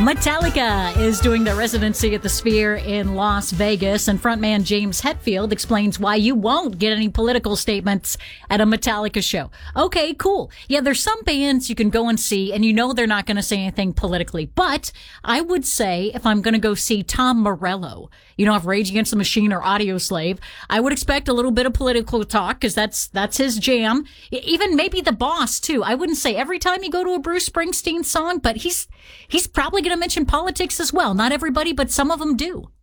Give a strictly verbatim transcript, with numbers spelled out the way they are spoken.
Metallica is doing their residency at the Sphere in Las Vegas, and frontman James Hetfield explains why you won't get any political statements at a Metallica show. Okay, cool. Yeah, there's some bands you can go and see, and you know they're not going to say anything politically. But I would say if I'm going to go see Tom Morello, you know, if Rage Against the Machine or Audioslave, I would expect a little bit of political talk because that's that's his jam. Even maybe The Boss too. I wouldn't say every time you go to a Bruce Springsteen song, but he's he's probably going to mention politics as well. Not everybody, but some of them do.